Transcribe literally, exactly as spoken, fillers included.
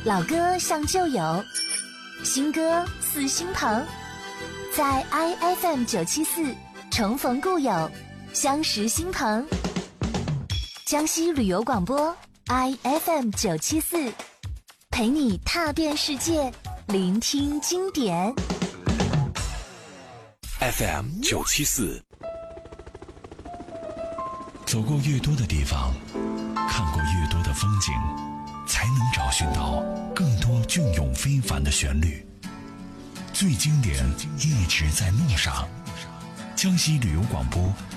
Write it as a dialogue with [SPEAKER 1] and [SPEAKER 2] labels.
[SPEAKER 1] 老歌像旧友，新歌似新朋，在 I F M 九七四重逢故友，相识新朋。江西旅游广播 I F M 九七四，陪你踏遍世界，聆听经典。
[SPEAKER 2] F M 九七四，
[SPEAKER 3] 走过越多的地方，看过越多的风景，才能找寻到更多隽永非凡的旋律。最经典一直在路上。江西旅游广播